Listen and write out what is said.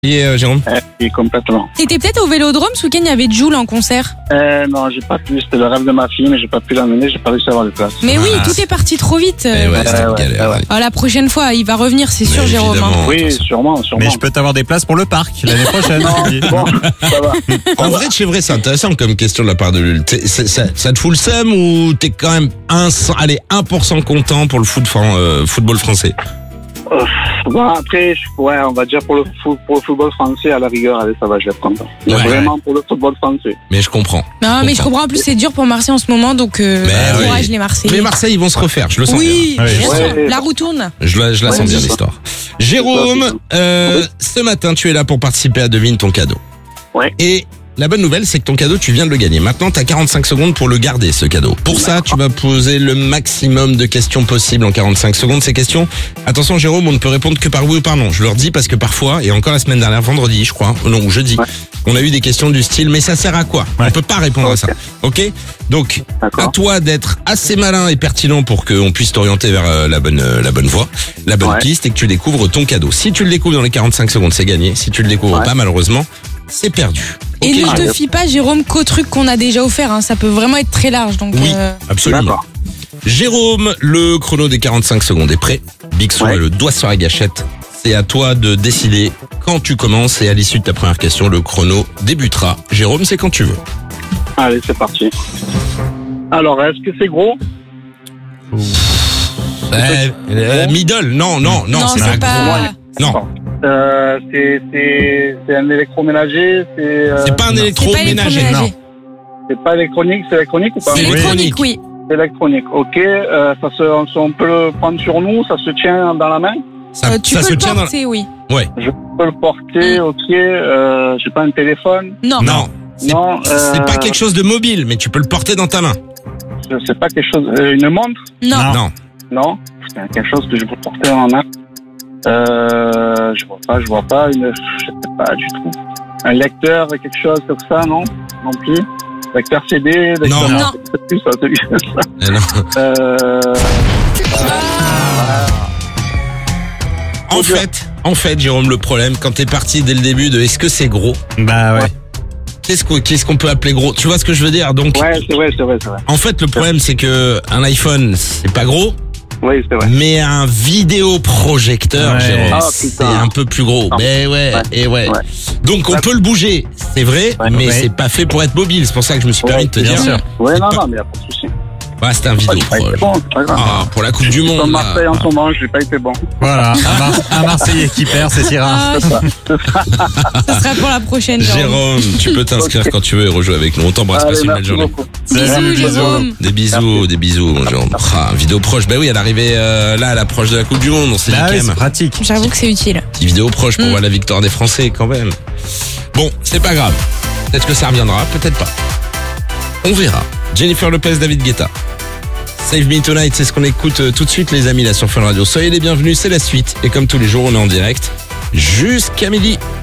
Jérôme. Et complètement. T'étais peut-être au Vélodrome ce week-end, il y avait Jul en concert. Non, j'ai pas pu. C'était le rêve de ma fille, mais j'ai pas pu l'emmener. J'ai pas réussi à avoir de place. Mais oui, tout est parti trop vite. Eh ouais, c'était une galère. ouais. La prochaine fois, il va revenir, c'est sûr, Mais Jérôme. évidemment. Oui, sûrement. Mais je peux t'avoir des places pour le parc l'année prochaine. Bon, ça va. En vrai, de chez vrai, c'est intéressant comme question de la part de Lul. Ça te fout le seum ou t'es quand même 1% content pour le football français? Bon, après, on va dire pour le football français, à la rigueur, allez, ça va, je vais être content. Mais Ouais. vraiment pour le football français. Mais je comprends. Non, mais je comprends. En plus, c'est dur pour Marseille en ce moment, donc courage oui. les Marseillais. Mais Marseille, ils vont se refaire, je le sens Oui, bien. bien Ouais. sûr. La roue tourne. bien. Je la sens bien, c'est ça. l'histoire. Jérôme, ce matin, tu es là pour participer à Devine ton cadeau. Ouais. Et la bonne nouvelle, c'est que ton cadeau, tu viens de le gagner. Maintenant, tu as 45 secondes pour le garder, ce cadeau. Pour ça, tu vas poser le maximum de questions possibles en 45 secondes. Ces questions, attention Jérôme, on ne peut répondre que par oui ou par non. Je leur dis parce que parfois, et encore la semaine dernière, vendredi, je crois, non, ou jeudi, Ouais. on a eu des questions du style, mais ça sert à quoi? Ouais. On peut pas répondre à ça. Ok? Donc, à D'accord. toi d'être assez malin et pertinent pour qu'on puisse t'orienter vers la bonne voie, la bonne Ouais. piste et que tu découvres ton cadeau. Si tu le découvres dans les 45 secondes, c'est gagné. Si tu le découvres Ouais. pas, malheureusement, c'est perdu. Et Ok, ne Jérôme. te fie pas, Jérôme, qu'au truc qu'on a déjà offert. Ça peut vraiment être très large. Donc, Oui, absolument. D'accord. Jérôme, le chrono des 45 secondes est prêt. Bixon Ouais. a le doigt sur la gâchette. C'est à toi de décider quand tu commences et à l'issue de ta première question, le chrono débutera. Jérôme, c'est quand tu veux. Allez, c'est parti. Alors, est-ce que c'est gros? Middle, non, non, c'est pas. Non, C'est un électroménager? c'est pas un C'est pas électroménager. électroménager. C'est pas électronique? C'est électronique ou pas? C'est C'est électronique, électronique. oui. C'est électronique, ok. On peut le prendre sur nous, ça se tient dans la main? Tu Ça peux se le tient dans. porter, oui. Ouais. Je peux le porter, ok. J'ai pas un téléphone? Non. Non. C'est Non. c'est pas quelque chose de mobile, mais tu peux le porter dans ta main. C'est pas quelque chose. Une montre? Non. Non. Non. Non. C'est quelque chose que je peux porter en main. Je vois pas. Je sais pas du tout. Un lecteur, quelque chose comme ça, non? Non plus. Lecteur CD, lecteur. Non. Non. C'est plus ça, c'est Non. En fait, Jérôme, le problème, quand t'es parti dès le début de est-ce que c'est gros, Bah ouais. qu'est-ce qu'on peut appeler gros? Tu vois ce que je veux dire? Donc, Ouais, c'est vrai. en fait, le problème, c'est que un iPhone, c'est pas gros, Oui, c'est vrai. mais un vidéoprojecteur, Ouais. Jérôme, Ah, c'est putain. un peu plus gros. Ah. Mais ouais, Ouais. et ouais. Ouais. Donc, on peut le bouger, c'est vrai, Ouais. mais Ouais. c'est pas fait pour être mobile. C'est pour ça que je me suis permis de te bien dire. sûr. Ouais, non, pas- non, mais y a pas de souci. Ouais, c'était un C'est vidéoprojecteur. bon, c'est pas grave. Ah, pour la Coupe du Comme Monde. Marseille là. en ce moment, j'ai pas été bon. Voilà. Un Marseillais qui perd, c'est si rare. Ah, ce sera pour la prochaine, Jérôme. Jérôme, tu peux t'inscrire quand tu veux et rejouer avec nous. On t'embrasse, passe Allez, une belle merci journée. beaucoup. Bisous, Jérôme. Des bisous, mon Jérôme. Ah, vidéo proche. Bah oui, elle arrivait là à l'approche de la Coupe du Monde. On s'est Bah dit ouais, quand c'est même. pratique. J'avoue que c'est utile. Petite vidéo proche pour voir la victoire des Français quand même. Bon, c'est pas grave. Peut-être que ça reviendra, peut-être pas. On verra. Jennifer Lopez, David Guetta. Save Me Tonight, c'est ce qu'on écoute tout de suite les amis là sur Fun Radio. Soyez les bienvenus, c'est la suite. Et comme tous les jours, on est en direct jusqu'à midi.